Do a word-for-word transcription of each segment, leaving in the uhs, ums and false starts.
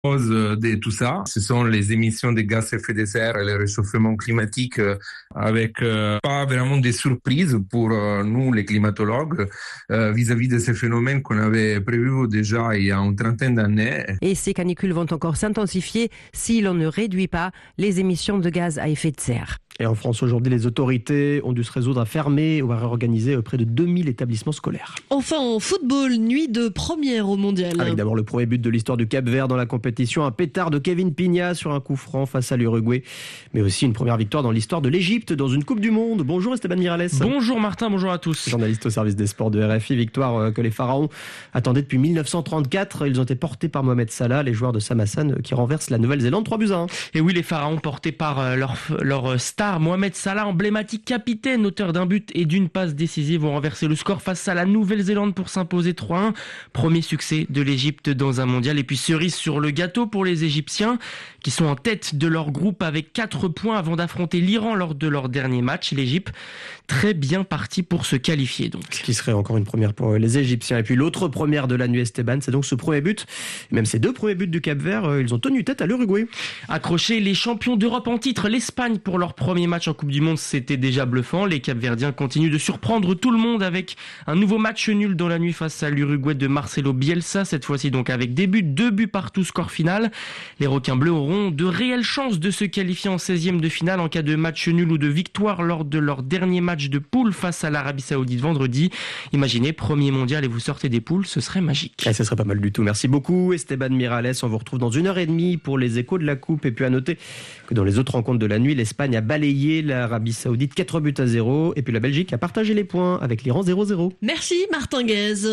cause de tout ça, ce sont les émissions de gaz à effet de serre et le réchauffement climatique euh, avec euh, pas vraiment des surprises pour euh, nous les climatologues euh, vis-à-vis de ces phénomènes qu'on avait prévus déjà il y a une trentaine d'années. Et ces canicules vont encore s'intensifier si l'on ne réduit pas les émissions de gaz à effet de serre. Et en France, aujourd'hui, les autorités ont dû se résoudre à fermer ou à réorganiser près de deux mille établissements scolaires. Enfin, en football, nuit de première au mondial. Avec d'abord le premier but de l'histoire du Cap-Vert dans la compétition, un pétard de Kevin Pigna sur un coup franc face à l'Uruguay. Mais aussi une première victoire dans l'histoire de l'Égypte dans une Coupe du Monde. Bonjour Esteban Miralles. Bonjour Martin, bonjour à tous. Journaliste au service des sports de R F I, victoire que les Pharaons attendaient depuis mille neuf cent trente-quatre. Ils ont été portés par Mohamed Salah, les joueurs de Samasan qui renversent la Nouvelle-Zélande trois buts à un. Et oui, les Pharaons portés par leur, leur star Mohamed Salah, emblématique capitaine, auteur d'un but et d'une passe décisive, vont renverser le score face à la Nouvelle-Zélande pour s'imposer trois à un. Premier succès de l'Égypte dans un mondial. Et puis cerise sur le gâteau pour les Égyptiens qui sont en tête de leur groupe avec quatre points avant d'affronter l'Iran lors de leur dernier match. L'Égypte très bien partie pour se qualifier donc. Ce qui serait encore une première pour les Égyptiens. Et puis l'autre première de la nuit, Esteban, c'est donc ce premier but. Et même ces deux premiers buts du Cap-Vert, ils ont tenu tête à l'Uruguay. Accrochés, les champions d'Europe en titre, l'Espagne pour leur premier match en Coupe du Monde, c'était déjà bluffant. Les Cap-Verdiens continuent de surprendre tout le monde avec un nouveau match nul dans la nuit face à l'Uruguay de Marcelo Bielsa, cette fois-ci donc avec des buts, deux buts partout, score final. Les requins bleus auront de réelles chances de se qualifier en seizième de finale en cas de match nul ou de victoire lors de leur dernier match de poule face à l'Arabie Saoudite vendredi. Imaginez, premier mondial et vous sortez des poules, ce serait magique. Et ce serait pas mal du tout. Merci beaucoup Esteban Miralles. On vous retrouve dans une heure et demie pour les échos de la Coupe. Et puis à noter que dans les autres rencontres de la nuit, l'Espagne a balayé l'Arabie Saoudite quatre buts à zéro. Et puis la Belgique a partagé les points avec l'Iran zéro zéro. Merci Martin Guez.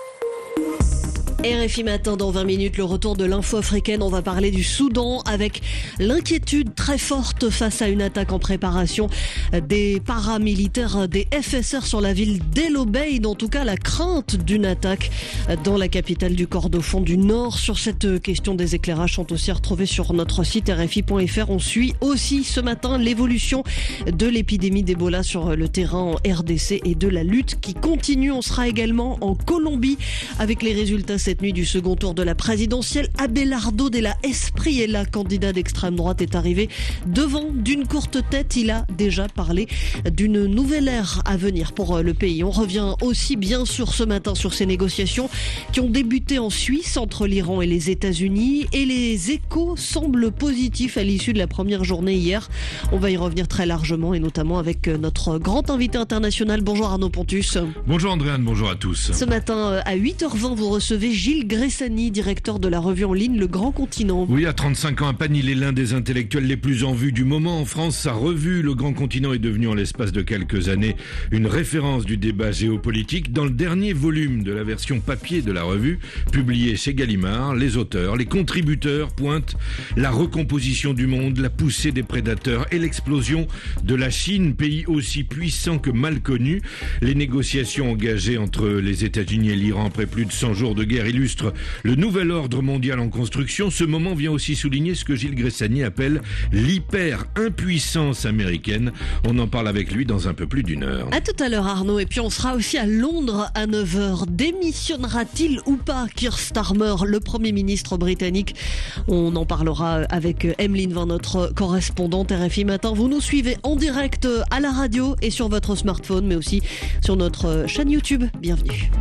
R F I Matin, dans vingt minutes, le retour de l'info africaine. On va parler du Soudan avec l'inquiétude très forte face à une attaque en préparation des paramilitaires des F S R sur la ville d'El Obeid. En tout cas, la crainte d'une attaque dans la capitale du Kordofan du Nord. Sur cette question, des éclairages sont aussi retrouvés sur notre site R F I point F R. On suit aussi ce matin l'évolution de l'épidémie d'Ebola sur le terrain en R D C et de la lutte qui continue. On sera également en Colombie avec les résultats cette nuit du second tour de la présidentielle. Abelardo de la Espriella, candidat d'extrême droite, est arrivé devant d'une courte tête. Il a déjà parlé d'une nouvelle ère à venir pour le pays. On revient aussi bien sûr ce matin sur ces négociations qui ont débuté en Suisse entre l'Iran et les États-Unis, et les échos semblent positifs à l'issue de la première journée hier. On va y revenir très largement et notamment avec notre grand invité international. Bonjour Arnaud Pontus. Bonjour Andréane, bonjour à tous. Ce matin à huit heures vingt, vous recevez Gilles Gressani, directeur de la revue en ligne Le Grand Continent. Oui, à trente-cinq ans à peine, il est l'un des intellectuels les plus en vue du moment en France. Sa revue Le Grand Continent est devenue en l'espace de quelques années une référence du débat géopolitique. Dans le dernier volume de la version papier de la revue, publié chez Gallimard, les auteurs, les contributeurs pointent la recomposition du monde, la poussée des prédateurs et l'explosion de la Chine, pays aussi puissant que mal connu. Les négociations engagées entre les États-Unis et l'Iran après plus de cent jours de guerre illustre le nouvel ordre mondial en construction. Ce moment vient aussi souligner ce que Gilles Gressani appelle l'hyper-impuissance américaine. On en parle avec lui dans un peu plus d'une heure. À tout à l'heure Arnaud, et puis on sera aussi à Londres à neuf heures. Démissionnera-t-il ou pas Keir Starmer, le Premier ministre britannique? On en parlera avec Emeline Vin, notre correspondante R F I Matin. Vous nous suivez en direct à la radio et sur votre smartphone, mais aussi sur notre chaîne YouTube. Bienvenue.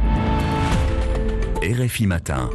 R F I Matin.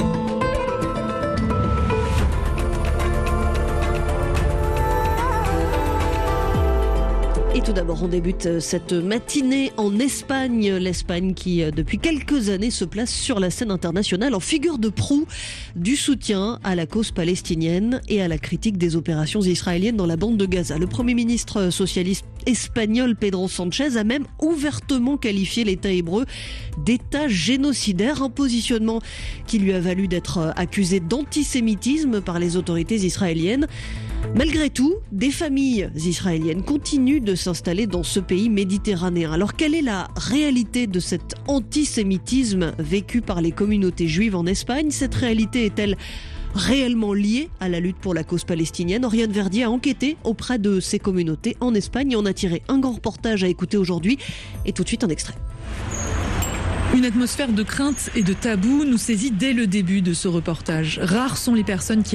Et tout d'abord, on débute cette matinée en Espagne. L'Espagne qui, depuis quelques années, se place sur la scène internationale en figure de proue du soutien à la cause palestinienne et à la critique des opérations israéliennes dans la bande de Gaza. Le Premier ministre socialiste espagnol Pedro Sánchez a même ouvertement qualifié l'État hébreu d'État génocidaire, un positionnement qui lui a valu d'être accusé d'antisémitisme par les autorités israéliennes. Malgré tout, des familles israéliennes continuent de s'installer dans ce pays méditerranéen. Alors quelle est la réalité de cet antisémitisme vécu par les communautés juives en Espagne? Cette réalité est-elle réellement liée à la lutte pour la cause palestinienne? Oriane Verdier a enquêté auprès de ces communautés en Espagne et en a tiré un grand reportage à écouter aujourd'hui. Et tout de suite un extrait. Une atmosphère de crainte et de tabou nous saisit dès le début de ce reportage. Rares sont les personnes qui